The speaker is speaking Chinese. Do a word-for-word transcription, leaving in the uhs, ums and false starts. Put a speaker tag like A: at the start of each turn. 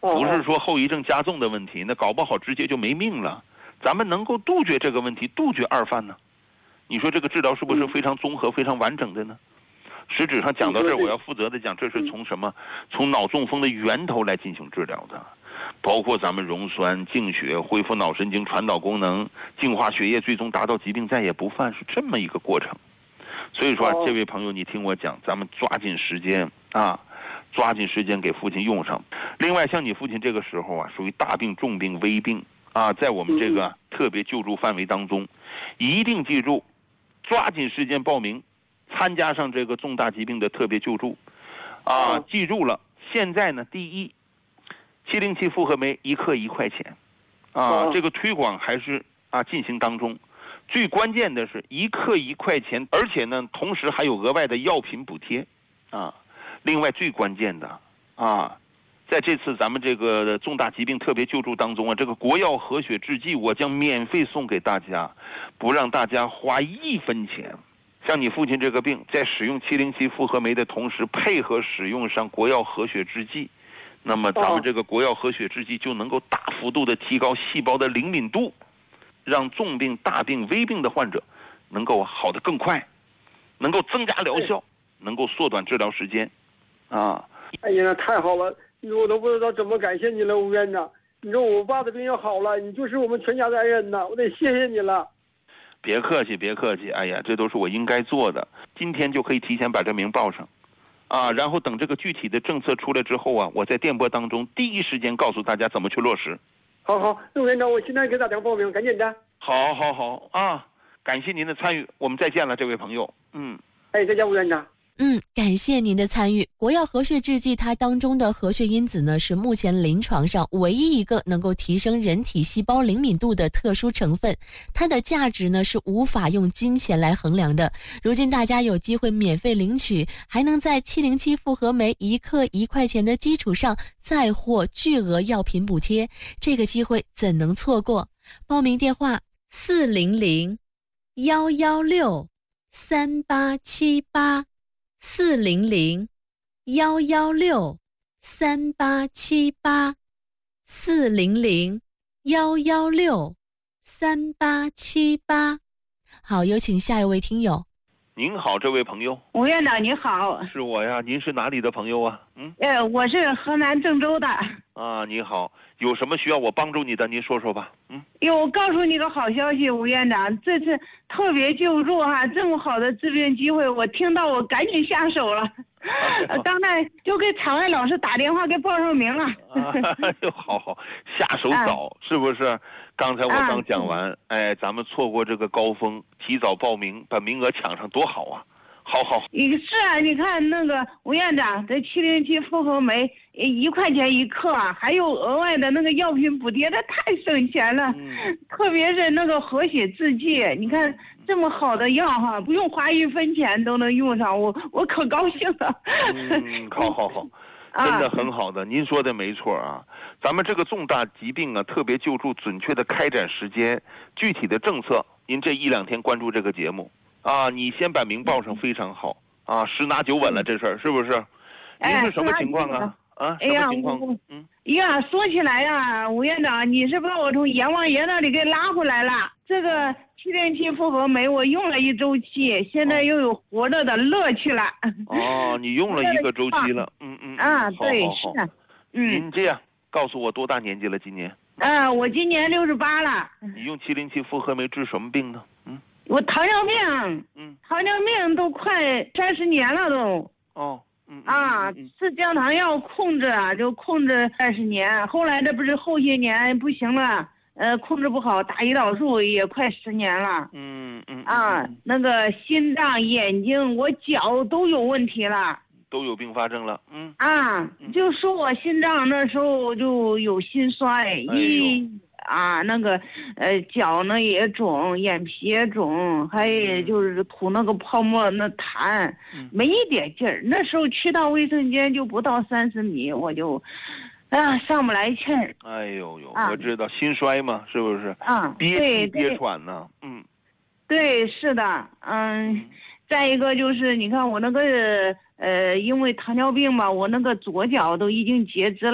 A: 不是说后遗症加重的问题，那搞不好直接就没命了。咱们能够杜绝这个问题，杜绝二犯呢？你说这个治疗是不是非常综合、非常完整的呢？实质上讲到这儿，我要负责的讲，这是从什么？从脑中风的源头来进行治疗的，包括咱们溶栓、净血、恢复脑神经传导功能、净化血液，最终达到疾病再也不犯，是这么一个过程。所以说、啊，这位朋友，你听我讲，咱们抓紧时间啊，抓紧时间给父亲用上。另外，像你父亲这个时候啊，属于大病、重病、危病啊，在我们这个特别救助范围当中，一定记住，抓紧时间报名。参加上这个重大疾病的特别救助，啊，记住了。现在呢，第一，七零七复合酶一克一块钱，啊，这个推广还是啊进行当中。最关键的是一克一块钱，而且呢，同时还有额外的药品补贴，啊，另外最关键的啊，在这次咱们这个重大疾病特别救助当中啊，这个国药和血制剂我将免费送给大家，不让大家花一分钱。像你父亲这个病，在使用七零七复合酶的同时，配合使用上国药和血制剂，那么咱们这个国药和血制剂就能够大幅度的提高细胞的灵敏度，让重病、大病、危病的患者能够好得更快，能够增加疗效，能够缩短治疗时间，啊！
B: 哎呀，那太好了！你说我都不知道怎么感谢你了，吴院长。你说我爸的病要好了，你就是我们全家的恩人呐，我得谢谢你了。
A: 别客气，别客气，哎呀，这都是我应该做的。今天就可以提前把这名报上，啊，然后等这个具体的政策出来之后啊，我在电波当中第一时间告诉大家怎么去落实。
B: 好好，陆院长，我现在给大家报名，赶紧的。
A: 好，好，好啊！感谢您的参与，我们再见了，这位朋友。嗯，
B: 哎，再见，吴院长。
C: 嗯，感谢您的参与。国药和血制剂它当中的和血因子呢，是目前临床上唯一一个能够提升人体细胞灵敏度的特殊成分，它的价值呢是无法用金钱来衡量的。如今大家有机会免费领取，还能在七零七复合酶一克一块钱的基础上再获巨额药品补贴，这个机会怎能错过？报名电话四零零幺幺六三八七八。四零零幺幺六三八七八，四零零幺幺六三八七八。好，有请下一位听友。
A: 您好，这位朋友。
D: 吴院长你好。
A: 是我呀，您是哪里的朋友啊？嗯，
D: 呃，我是河南郑州的。
A: 啊，你好，有什么需要我帮助你的，您说说吧。嗯，
D: 哟，我告诉你个好消息，吴院长，这次特别救助哈，这么好的治病机会，我听到我赶紧下手了。啊、刚才就给场外老师打电话给报上名了。
A: 哎呦，好好，下手早、啊、是不是？刚才我刚讲完、啊，哎，咱们错过这个高峰，提早报名，把名额抢上，多好啊！好好，
D: 是啊，你看那个吴院长，这七零七复合酶一块钱一克，还有额外的那个药品补贴，这太省钱了。嗯、特别是那个和血制剂，你看这么好的药哈，不用花一分钱都能用上，我我可高兴了。
A: 嗯，好好好，真的很好的，您说的没错啊。咱们这个重大疾病啊，特别救助准确的开展时间、具体的政策，您这一两天关注这个节目。啊，你先把名报上非常好啊，十拿九稳了这事儿是不是？您是什么情况啊？啊，什么情况？
D: 嗯，呀，说起来呀，吴院长，你是把我从阎王爷那里给拉回来了。这个七零七复合酶我用了一周期，现在又有活着的乐趣了。
A: 哦，你用了一个周期了，嗯嗯。
D: 啊，对，
A: 是
D: 的。嗯，
A: 您这样告诉我多大年纪了？今年？
D: 啊，我今年六十八了。
A: 你用七零七复合酶治什么病呢？嗯。
D: 我糖尿病，嗯，糖尿病都快三十年了都。
A: 哦，嗯
D: 啊，吃降糖药控制啊，就控制二十年。后来这不是后些年不行了，呃，控制不好，打胰岛素也快十年了。
A: 嗯嗯。
D: 啊，那个心脏、眼睛，我脚都有问题了。
A: 都有并发症了。嗯。
D: 啊，就说我心脏那时候就有心衰，一。哎啊，那个，呃，脚呢也肿，眼皮也肿，还有就是吐那个泡沫那痰，嗯、没一点劲儿。那时候去到卫生间就不到三十米，我就，啊，上不来气儿。
A: 哎呦呦、啊，我知道心衰嘛，是不是？
D: 啊，
A: 憋气憋喘呢，嗯，
D: 对，是的，嗯。嗯再一个就是，你看我那个，呃，因为糖尿病嘛，我那个左脚都已经截肢了。